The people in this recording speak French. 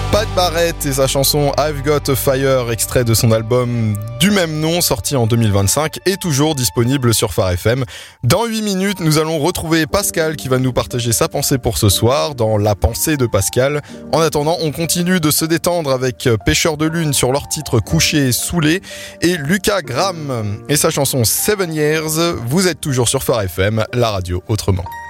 Pat Barrett et sa chanson I've Got a Fire, extrait de son album du même nom, sorti en 2025, est toujours disponible sur Phare FM. Dans 8 minutes, nous allons retrouver Pascal qui va nous partager sa pensée pour ce soir dans La pensée de Pascal. En attendant, on continue de se détendre avec Pêcheurs de Lune sur leur titre Couché et Saoulé et Lucas Graham et sa chanson 7 Years. Vous êtes toujours sur Phare FM, la radio autrement.